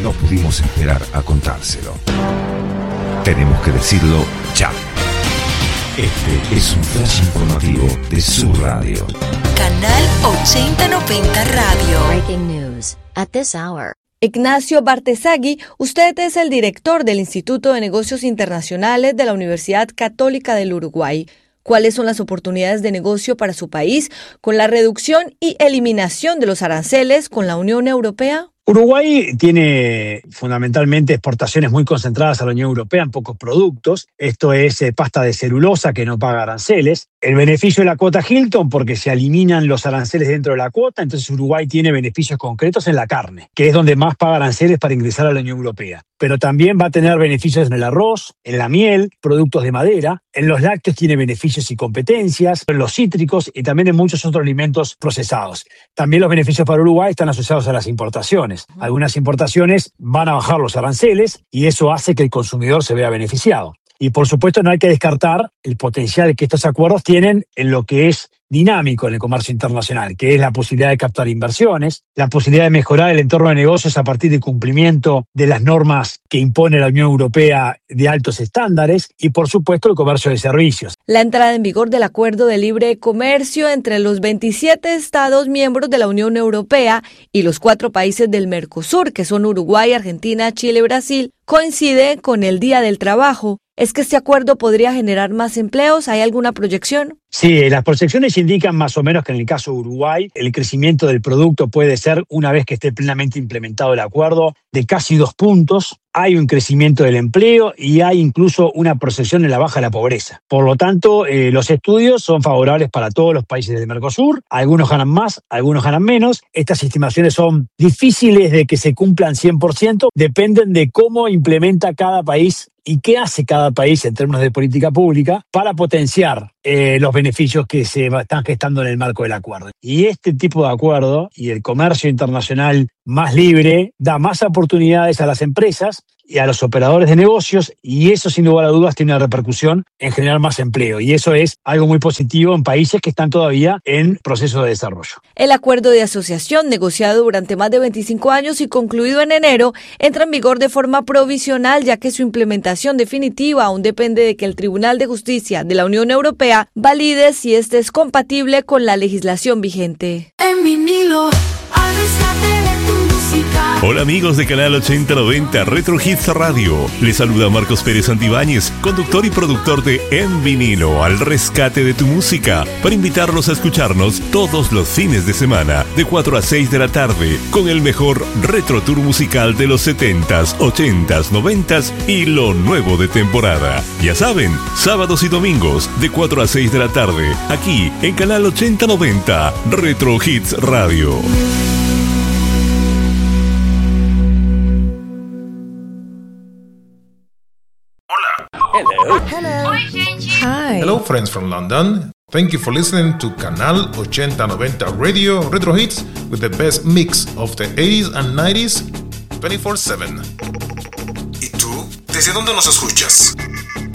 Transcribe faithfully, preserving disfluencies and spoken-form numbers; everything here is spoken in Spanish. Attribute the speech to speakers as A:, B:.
A: No pudimos esperar a contárselo. Tenemos que decirlo ya. Este es un flash informativo de su radio.
B: Canal ochenta noventa Radio.
C: Breaking news at this hour.
D: Ignacio Bartesagui, usted es el director del Instituto de Negocios Internacionales de la Universidad Católica del Uruguay. ¿Cuáles son las oportunidades de negocio para su país con la reducción y eliminación de los aranceles con la Unión Europea?
E: Uruguay tiene fundamentalmente exportaciones muy concentradas a la Unión Europea en pocos productos. Esto es eh, pasta de celulosa que no paga aranceles. El beneficio de la cuota Hilton, porque se eliminan los aranceles dentro de la cuota, entonces Uruguay tiene beneficios concretos en la carne, que es donde más paga aranceles para ingresar a la Unión Europea. Pero también va a tener beneficios en el arroz, en la miel, productos de madera, en los lácteos tiene beneficios y competencias, en los cítricos y también en muchos otros alimentos procesados. También los beneficios para Uruguay están asociados a las importaciones. Algunas importaciones van a bajar los aranceles y eso hace que el consumidor se vea beneficiado. Y por supuesto no hay que descartar el potencial que estos acuerdos tienen en lo que es dinámico en el comercio internacional, que es la posibilidad de captar inversiones, la posibilidad de mejorar el entorno de negocios a partir del cumplimiento de las normas que impone la Unión Europea de altos estándares y, por supuesto, el comercio de servicios.
D: La entrada en vigor del Acuerdo de Libre Comercio entre los veintisiete Estados miembros de la Unión Europea y los cuatro países del Mercosur, que son Uruguay, Argentina, Chile y Brasil, coincide con el Día del Trabajo. ¿Es que este acuerdo podría generar más empleos? ¿Hay alguna proyección?
E: Sí, las proyecciones indican más o menos que en el caso de Uruguay el crecimiento del producto puede ser, una vez que esté plenamente implementado el acuerdo, de casi dos puntos. Hay un crecimiento del empleo y hay incluso una proyección en la baja de la pobreza. Por lo tanto, eh, los estudios son favorables para todos los países del Mercosur. Algunos ganan más, algunos ganan menos. Estas estimaciones son difíciles de que se cumplan cien por ciento. Dependen de cómo implementa cada país y qué hace cada país en términos de política pública para potenciar eh, los beneficios que se están gestando en el marco del acuerdo. Y este tipo de acuerdo y el comercio internacional más libre da más oportunidades a las empresas y a los operadores de negocios, y eso sin lugar a dudas tiene una repercusión en generar más empleo, y eso es algo muy positivo en países que están todavía en proceso de desarrollo.
D: El acuerdo de asociación, negociado durante más de veinticinco años y concluido en enero, entra en vigor de forma provisional, ya que su implementación definitiva aún depende de que el Tribunal de Justicia de la Unión Europea valide si este es compatible con la legislación vigente.
B: En vinilo, al rescate de tu música.
F: Hola amigos de Canal ochenta noventa Retro Hits Radio. Les saluda Marcos Pérez Santibáñez, conductor y productor de En Vinilo, al rescate de tu música, para invitarlos a escucharnos todos los fines de semana, de cuatro a seis de la tarde, con el mejor retro tour musical de los setentas, ochentas, noventas y lo nuevo de temporada. Ya saben, sábados y domingos, de cuatro a seis de la tarde, aquí en Canal ochenta noventa Retro Hits Radio.
G: Hello. Hello.
D: Hi.
G: Hello, friends from London. Thank you for listening to Canal ochenta noventa Radio Retro Hits with the best mix of the eighties and nineties twenty-four seven.
H: ¿Y tú? ¿Desde dónde nos escuchas?